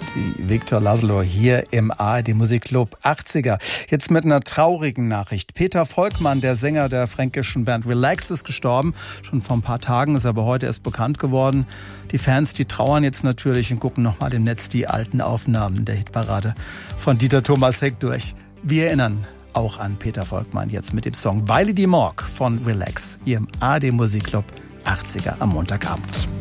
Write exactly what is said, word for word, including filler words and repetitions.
die Viktor Laszlo hier im A R D Musikclub achtziger. Jetzt mit einer traurigen Nachricht. Peter Volkmann, der Sänger der fränkischen Band Relax, ist gestorben. Schon vor ein paar Tagen ist er aber heute erst bekannt geworden. Die Fans, die trauern jetzt natürlich und gucken nochmal im Netz die alten Aufnahmen der Hitparade von Dieter Thomas Heck durch. Wir erinnern auch an Peter Volkmann jetzt mit dem Song Weile die Morg von Relax hier im A R D Musikclub achtziger am Montagabend.